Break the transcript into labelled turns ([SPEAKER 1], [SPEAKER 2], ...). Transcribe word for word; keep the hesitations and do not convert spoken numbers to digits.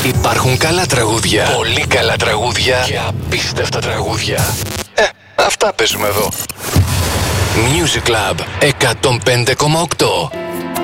[SPEAKER 1] Υπάρχουν καλά τραγούδια, πολύ καλά τραγούδια και απίστευτα τραγούδια. Ε, αυτά παίζουμε εδώ. Music Club εκατόν πέντε κόμμα οκτώ.